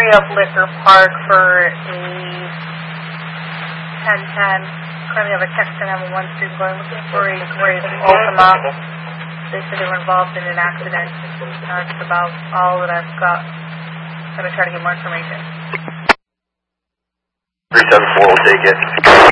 area of Liquor Park for a 1010. Currently have a text on 1 Street going looking for a gray Ultima. They said they were involved in an accident. That's about all that I've got. I'm going to try to get more information. 374 will take it.